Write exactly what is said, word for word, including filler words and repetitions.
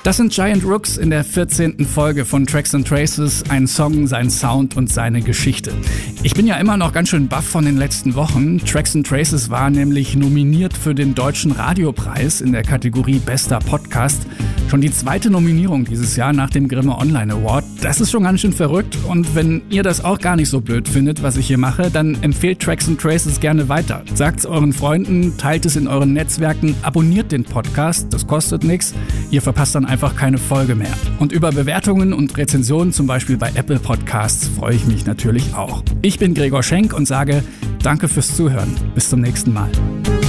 Das sind Giant Rooks in der vierzehnten Folge von Tracks and Traces, ein Song, sein Sound und seine Geschichte. Ich bin ja immer noch ganz schön baff von den letzten Wochen. Tracks and Traces war nämlich nominiert für den Deutschen Radiopreis in der Kategorie Bester Podcast. Schon die zweite Nominierung dieses Jahr nach dem Grimme Online Award. Das ist schon ganz schön verrückt. Und wenn ihr das auch gar nicht so blöd findet, was ich hier mache, dann empfehlt Tracks and Traces gerne weiter. Sagt's euren Freunden, teilt es in euren Netzwerken, abonniert den Podcast, das kostet nichts. Ihr verpasst dann einfach keine Folge mehr. Und über Bewertungen und Rezensionen, zum Beispiel bei Apple Podcasts, freue ich mich natürlich auch. Ich bin Gregor Schenk und sage Danke fürs Zuhören. Bis zum nächsten Mal.